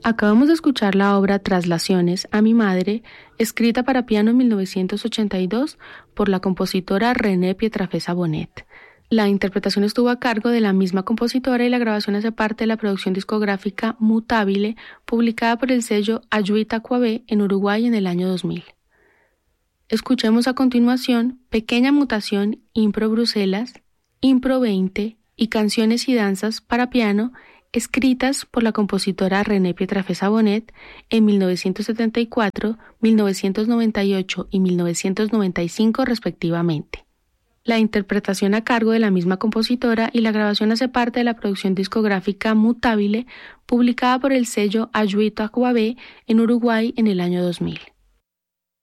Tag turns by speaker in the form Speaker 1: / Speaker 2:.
Speaker 1: Acabamos de escuchar la obra Traslaciones a mi madre, escrita para piano en 1982 por la compositora René Pietrafesa Bonet. La interpretación estuvo a cargo de la misma compositora y la grabación hace parte de la producción discográfica Mutabile, publicada por el sello Ayuita Coabé en Uruguay en el año 2000. Escuchemos a continuación Pequeña Mutación, Impro Bruselas, Impro 20 y Canciones y Danzas para piano, escritas por la compositora René Pietrafesa Bonet en 1974, 1998 y 1995 respectivamente. La interpretación a cargo de la misma compositora y la grabación hace parte de la producción discográfica Mutabile, publicada por el sello Ayuita Coabé en Uruguay en el año 2000.